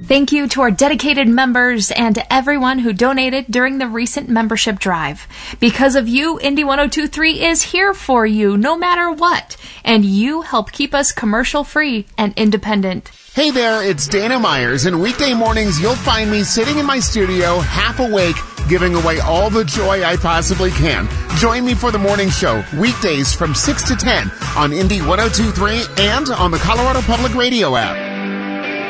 Thank you to our dedicated members and to everyone who donated during the recent membership drive. Because of you, Indie 102.3 is here for you no matter what, and you help keep us commercial-free and independent. Hey there, it's Dana Myers, and weekday mornings you'll find me sitting in my studio, half awake, giving away all the joy I possibly can. Join me for the morning show, weekdays from 6 to 10 on Indie 102.3 and on the Colorado Public Radio app.